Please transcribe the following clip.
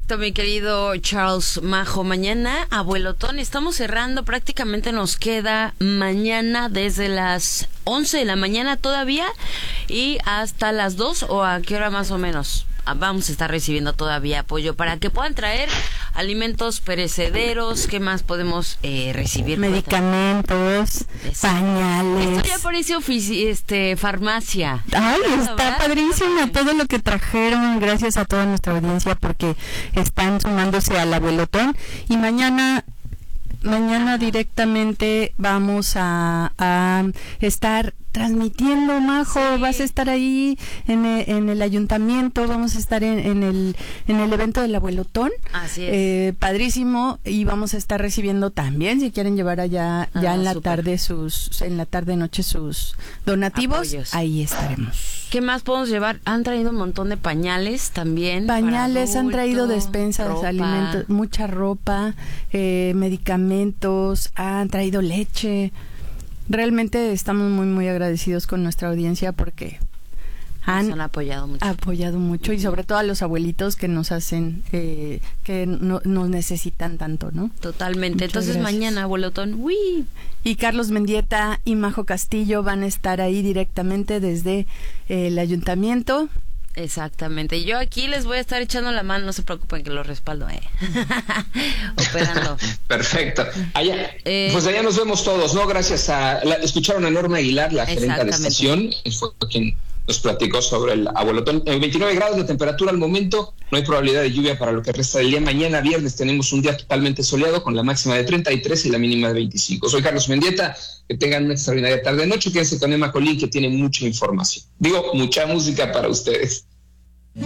Perfecto, mi querido Charles Majo. Mañana, abuelotón, estamos cerrando, prácticamente nos queda mañana desde las 11 de la mañana todavía y hasta las 2, o a qué hora más o menos. Vamos a estar recibiendo todavía apoyo para que puedan traer alimentos perecederos. ¿Qué más podemos recibir? Medicamentos, pañales. Esto ya parece farmacia. Ay, está padrísimo todo lo que trajeron. Gracias a toda nuestra audiencia porque están sumándose al abuelotón. Y mañana directamente vamos a estar transmitiendo, Majo. Sí. Vas a estar ahí en el ayuntamiento, vamos a estar en el evento del abuelotón. Así es. Padrísimo, y vamos a estar recibiendo también, si quieren llevar allá ya en la tarde noche sus donativos. Apoyos. Ahí estaremos. ¿Qué más podemos llevar? Han traído un montón de pañales también. Pañales, han traído despensas, alimentos, mucha ropa, medicamentos, han traído leche. Realmente estamos muy, muy agradecidos con nuestra audiencia porque han apoyado mucho y sobre todo a los abuelitos que nos hacen, que nos necesitan tanto, ¿no? Totalmente. Muchas Entonces gracias. Mañana, abuelotón, ¡uy! Y Carlos Mendieta y Majo Castillo van a estar ahí directamente desde el ayuntamiento. Exactamente. Yo aquí les voy a estar echando la mano, no se preocupen que lo respaldo, operando. Perfecto. Pues allá nos vemos todos, ¿no? Gracias escucharon a Norma Aguilar, la gerente de estación, fue quien nos platicó sobre el abuelotón. 29 grados de temperatura al momento, no hay probabilidad de lluvia para lo que resta del día. Mañana viernes tenemos un día totalmente soleado con la máxima de 33 y la mínima de 25. Soy Carlos Mendieta, que tengan una extraordinaria tarde-noche. Quédense con Emma Colín, que tiene mucha información. Mucha música para ustedes.